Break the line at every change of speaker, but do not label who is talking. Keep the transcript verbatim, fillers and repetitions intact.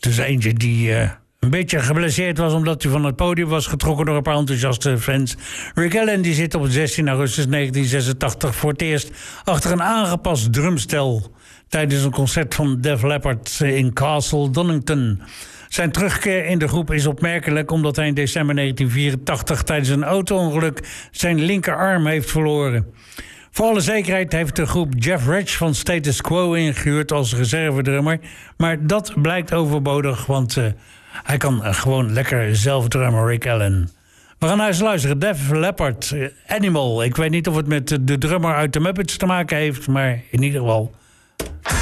Dus eentje die uh, een beetje geblesseerd was omdat hij van het podium was getrokken door een paar enthousiaste fans. Rick Allen die zit op zestien augustus negentien zesentachtig voor het eerst achter een aangepast drumstel tijdens een concert van Def Leppard in Castle Donington. Zijn terugkeer in de groep is opmerkelijk omdat hij in december negentien vierentachtig tijdens een auto-ongeluk zijn linkerarm heeft verloren. Voor alle zekerheid heeft de groep Jeff Rich van Status Quo ingehuurd als reservedrummer. Maar dat blijkt overbodig, want uh, hij kan uh, gewoon lekker zelf drummen, Rick Allen. We gaan naar eens luisteren. Def Leppard, uh, Animal. Ik weet niet of het met de drummer uit de Muppets te maken heeft, maar in ieder geval